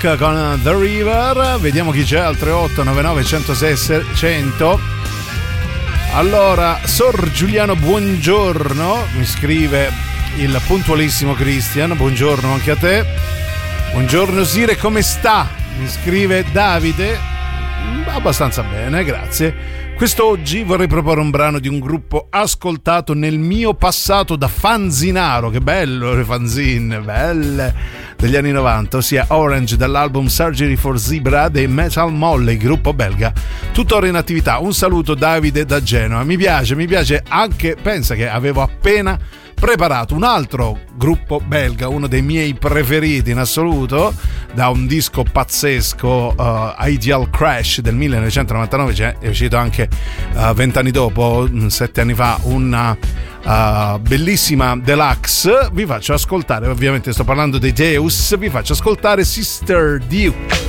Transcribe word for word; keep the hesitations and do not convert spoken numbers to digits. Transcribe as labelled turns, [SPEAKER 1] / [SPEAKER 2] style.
[SPEAKER 1] Rock con The River. Vediamo chi c'è al tre otto nove nove uno zero sei seicento. Allora, Sor Giuliano, buongiorno, mi scrive il puntualissimo Christian, buongiorno anche a te. Buongiorno Sire, come sta? Mi scrive Davide, abbastanza bene, grazie. Quest'oggi vorrei proporre un brano di un gruppo ascoltato nel mio passato da fanzinaro, che bello le fanzine, belle, degli anni novanta, ossia Orange dall'album Surgery for Zebra dei Metal Molley, gruppo belga, tuttora in attività. Un saluto Davide da Genova. Mi piace, mi piace anche, pensa che avevo appena preparato un altro gruppo belga, uno dei miei preferiti in assoluto, da un disco pazzesco, uh, Ideal Crash del millenovecentonovantanove, cioè è uscito anche vent'anni uh, dopo, sette anni fa, una uh, bellissima deluxe. Vi faccio ascoltare, ovviamente sto parlando dei Deus, vi faccio ascoltare Sister Duke.